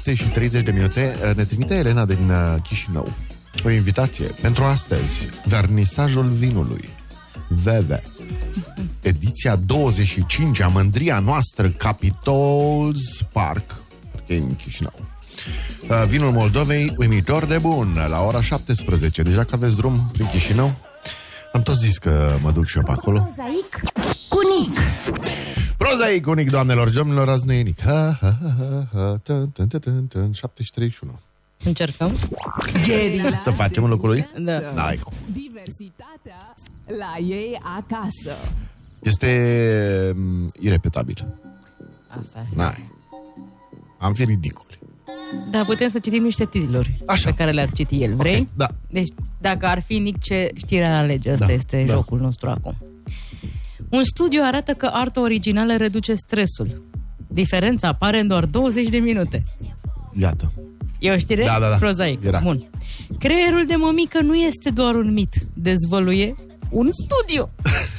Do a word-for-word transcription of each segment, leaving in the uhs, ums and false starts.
șapte și treizeci de minute. Ne trimite Elena din Chișinău o invitație pentru astăzi. Vernisajul vinului Veve, ediția douăzeci și cinci, mândria noastră, Capitol's Park în Chișinău. Vinul Moldovei, uimitor de bun, la ora șaptesprezece. Deja că aveți drum prin Chișinău, am tot zis că mă duc și eu pe acolo. Prozaic cu Nic. Prozaic cu Nic, doamnelor, domnilor, azi nu e Nic. Ha, ha, ha, ha, tân, tân, tân, tân, șapte și treizeci și unu. Încercăm? Să facem în locul lui? Da. N-ai cum. Diversitatea la ei acasă. Este um, irepetabil. Asta. N-ai. Am fi ridicoli. Dar putem să citim niște titluri Așa. pe care le-ar citi el. Vrei? Okay, da. Deci, dacă ar fi Nic, ce știrea la lege? Asta Da, este da. jocul nostru acum. Un studiu arată că arta originală reduce stresul. Diferența apare în doar douăzeci de minute. Iată. E o știre? Da, da, da. Prozaic. Era. Bun. Creierul de mămică nu este doar un mit. Dezvăluie un studiu.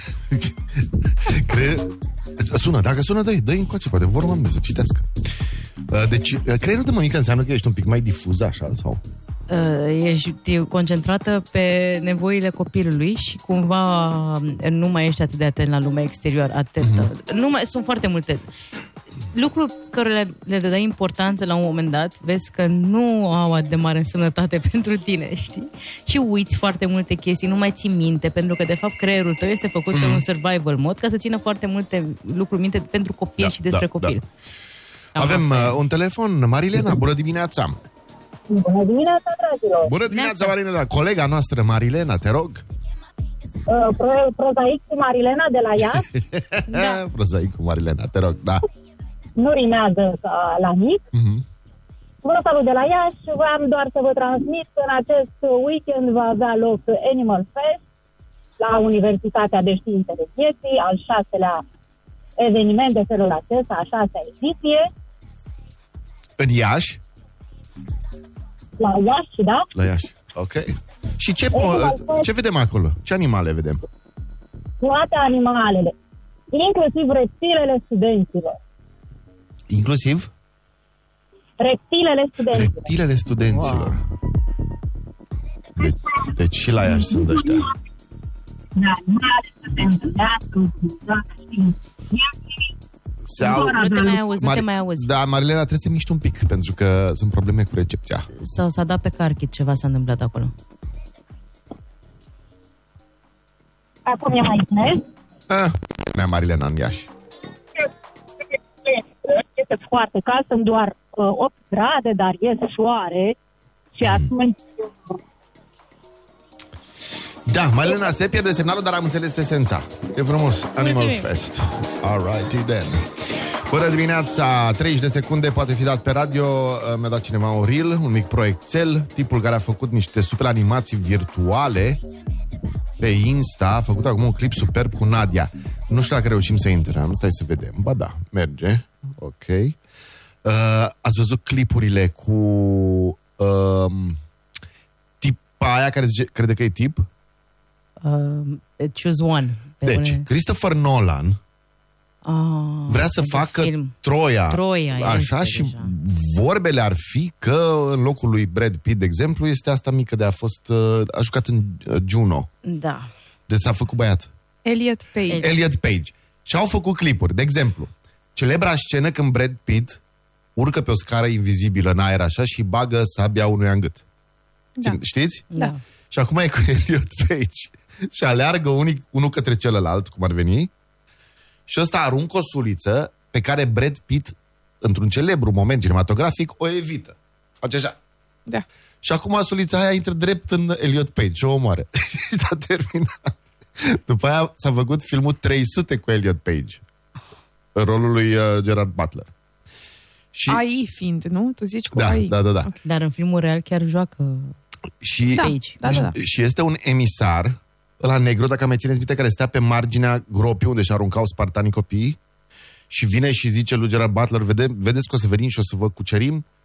Creier... Sună, dacă sună, dă-i, dă-i încoace, poate vor oameni să citească. Deci, creierul de mămică înseamnă că ești un pic mai difuz, așa, sau? Uh, ești concentrată pe nevoile copilului și cumva nu mai ești atât de atent la lumea exterioară, atentă. Uh-huh. Nu mai, sunt foarte multe lucruri care le, le dai importanță la un moment dat, vezi că nu au atât de mare însemnătate pentru tine, știi? Și uiți foarte multe chestii, nu mai ții minte, pentru că de fapt creierul tău este făcut uh-huh. pe un survival mode ca să țină foarte multe lucruri minte pentru copil Da, și despre da, copil. Da. Avem uh, un telefon. Marilena, bună dimineața! Bună dimineața, dragilor! Bună dimineața, Marilena! Colega noastră, Marilena, te rog! Uh, pro, prozaic cu Marilena de la Iași. Da. Prozaic cu Marilena, te rog, da. Nu rimează ca la Nic. Uh-huh. Vă salut de la Iași. Vreau doar să vă transmit că în acest weekend va avea loc Animal Fest la Universitatea de Științe de Vieții, al șaselea eveniment de felul acesta, a șasea ediție. În Iași? La Iași, da? La Iași, ok. Și ce, po- ce vedem acolo? Ce animale vedem? Toate animalele, inclusiv reptilele studenților. Inclusiv? Reptilele studenților. Reptilele studenților. Deci, deci și la Iași sunt ăștia. Da, animale studenților, Se au... Nu te mai auzi, nu Mar- te mai auzi. Da, Marilena, trebuie să te miști un pic, pentru că sunt probleme cu recepția. Sau s-a dat pe carchit, ceva s-a întâmplat acolo. Acum e mai bine. Ah, mea Marilena în Iași. Este foarte cald, sunt doar uh, opt grade, dar ies soare și atunci... Da, Marilena, se pierde semnalul, dar am înțeles esența. E frumos. Animal Mulțumim. Fest. Alrighty then. Bună dimineața, treizeci de secunde, poate fi dat pe radio. Mi-a dat cineva un reel, un mic proiectel. Tipul care a făcut niște super animații virtuale pe Insta, a făcut acum un clip superb cu Nadia. Nu știu dacă reușim să intrăm, stai să vedem. Ba da, merge. Ok. Uh, ați văzut clipurile cu uh, tipa aia care zice, crede că e tip? Uh, choose one. Pe Deci, une... Christopher Nolan ah, vrea să facă film. Troia, Troia așa, este și deja. vorbele ar fi că în locul lui Brad Pitt, de exemplu, este asta mică de a fost, uh, a jucat în uh, Juno. Da. Deci s-a făcut băiat. Elliot Page. Elliot Page. Și au făcut clipuri. De exemplu, celebra scenă când Brad Pitt urcă pe o scară invizibilă în aer așa și bagă sabia unuia în gât. Da. Știți? Da. Și acum e cu Elliot Page. Și aleargă unii, unul către celălalt, cum ar veni, și ăsta aruncă o suliță pe care Brad Pitt, într-un celebru moment cinematografic, o evită. Face așa. Da. Și acum sulița aia intră drept în Elliot Page și o omoară. Și s-a terminat. După aia s-a făcut filmul trei sute cu Elliot Page, în rolul lui uh, Gerard Butler. Și... A I fiind, nu? Tu zici cu Da, A I. da, da, da. Okay. Dar în filmul real chiar joacă Și, Da, Page. da, da, da. și este un emisar, ăla negru, dacă mai țineți minte, care stea pe marginea gropii unde și aruncau spartanii copiii, și vine și zice lui Gerard Butler, Vede, vedeți că o să venim și o să vă cucerim,